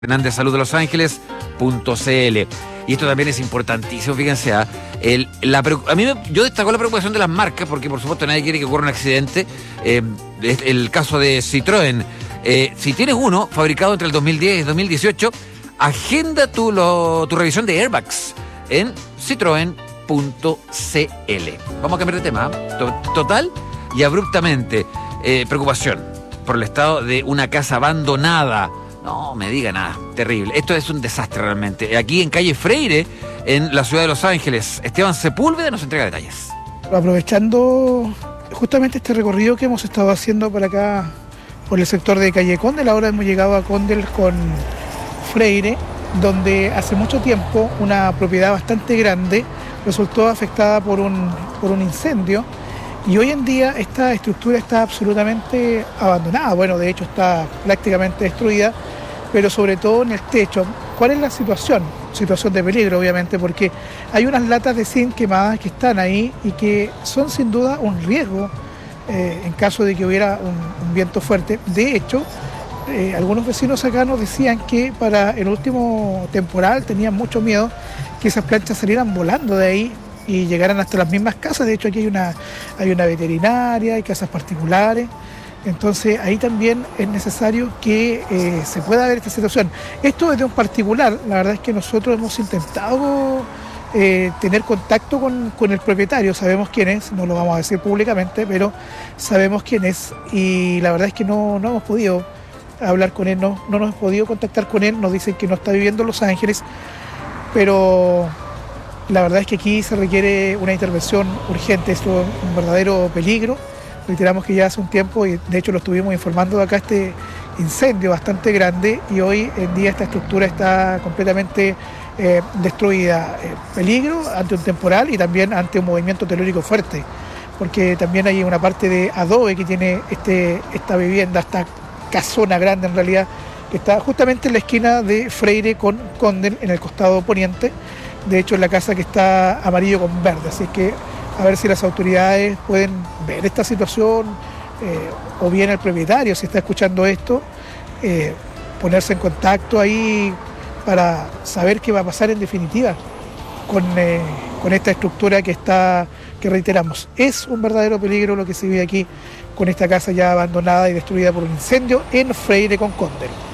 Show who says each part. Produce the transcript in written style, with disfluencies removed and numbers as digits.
Speaker 1: de Salud de Los Ángeles.cl. Y esto también es importantísimo, fíjense, yo destaco la preocupación de las marcas, porque por supuesto nadie quiere que ocurra un accidente. Es el caso de Citroën. Si tienes uno fabricado entre el 2010 y el 2018, agenda tu revisión de airbags en citroen.cl. Vamos a cambiar de tema. Total y abruptamente. Preocupación por el estado de una casa abandonada. No me diga nada, terrible. Esto es un desastre realmente. Aquí en calle Freire, en la ciudad de Los Ángeles. Esteban Sepúlveda nos entrega detalles.
Speaker 2: Aprovechando justamente este recorrido que hemos estado haciendo por acá, por el sector de calle Condel, ahora hemos llegado a Condel con Freire, donde hace mucho tiempo una propiedad bastante grande resultó afectada por un incendio. Y hoy en día esta estructura está absolutamente abandonada, bueno, de hecho está prácticamente destruida, pero sobre todo en el techo. ¿Cuál es la situación? Situación de peligro, obviamente, porque hay unas latas de zinc quemadas que están ahí y que son sin duda un riesgo en caso de que hubiera un viento fuerte. De hecho, algunos vecinos acá nos decían que para el último temporal tenían mucho miedo que esas planchas salieran volando de ahí y llegaran hasta las mismas casas. De hecho, aquí hay una veterinaria, hay casas particulares. Entonces ahí también es necesario que se pueda ver esta situación. Esto es de un particular. La verdad es que nosotros hemos intentado tener contacto con el propietario. Sabemos quién es, no lo vamos a decir públicamente, pero sabemos quién es. Y la verdad es que no hemos podido hablar con él, no nos hemos podido contactar con él. Nos dicen que no está viviendo en Los Ángeles, pero la verdad es que aquí se requiere una intervención urgente. Esto es un verdadero peligro. Reiteramos que ya hace un tiempo, y de hecho lo estuvimos informando de acá, este incendio bastante grande, y hoy en día esta estructura está completamente destruida. Peligro ante un temporal y también ante un movimiento telúrico fuerte, porque también hay una parte de adobe que tiene esta vivienda, esta casona grande en realidad, que está justamente en la esquina de Freire con Condel, en el costado poniente. De hecho, es la casa que está amarillo con verde, así que a ver si las autoridades pueden ver esta situación, o bien el propietario, si está escuchando esto, ponerse en contacto ahí para saber qué va a pasar en definitiva con esta estructura que reiteramos, es un verdadero peligro lo que se vive aquí con esta casa ya abandonada y destruida por un incendio en Freire con Condel.